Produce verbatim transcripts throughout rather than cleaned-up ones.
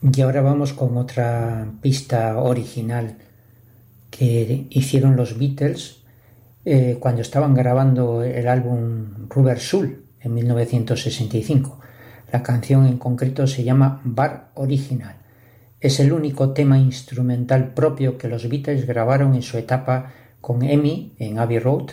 Y ahora vamos con otra pista original que hicieron los Beatles eh, cuando estaban grabando el álbum Rubber Soul en mil novecientos sesenta y cinco. La canción en concreto se llama Bar Original. Es el único tema instrumental propio que los Beatles grabaron en su etapa con Amy en Abbey Road,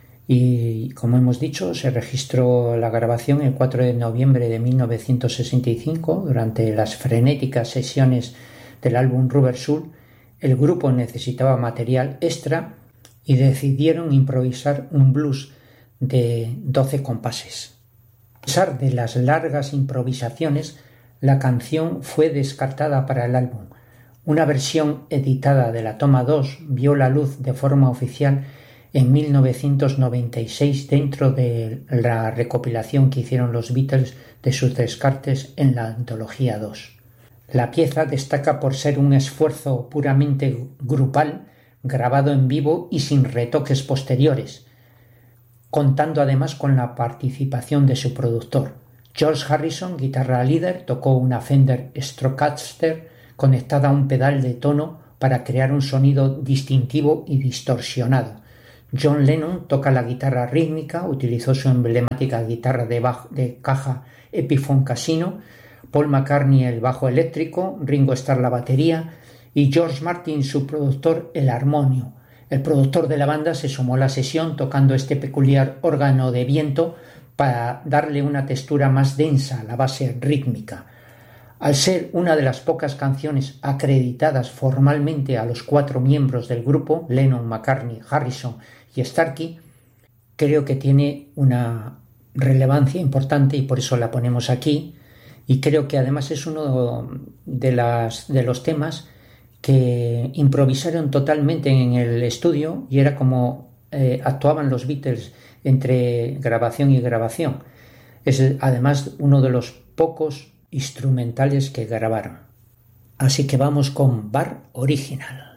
y como hemos dicho, se registró la grabación el cuatro de noviembre de mil novecientos sesenta y cinco. Durante las frenéticas sesiones del álbum Rubber Soul, el grupo necesitaba material extra y decidieron improvisar un blues de doce compases. A pesar de las largas improvisaciones, la canción fue descartada para el álbum. Una versión editada de la toma dos vio la luz de forma oficial en mil novecientos noventa y seis dentro de la recopilación que hicieron los Beatles de sus descartes en la antología dos. La pieza destaca por ser un esfuerzo puramente grupal, grabado en vivo y sin retoques posteriores, contando además con la participación de su productor. George Harrison, guitarra líder, tocó una Fender Stratocaster conectada a un pedal de tono para crear un sonido distintivo y distorsionado. John Lennon toca la guitarra rítmica, utilizó su emblemática guitarra de, bajo, de caja Epiphone Casino, Paul McCartney el bajo eléctrico, Ringo Starr la batería y George Martin, su productor, el armonio. El productor de la banda se sumó a la sesión tocando este peculiar órgano de viento para darle una textura más densa a la base rítmica. Al ser una de las pocas canciones acreditadas formalmente a los cuatro miembros del grupo, Lennon, McCartney, Harrison y Starkey, creo que tiene una relevancia importante y por eso la ponemos aquí, y creo que además es uno de, las, de los temas que improvisaron totalmente en el estudio y era como eh, actuaban los Beatles entre grabación y grabación. Es además uno de los pocos instrumentales que grabaron. Así que vamos con Bar Original.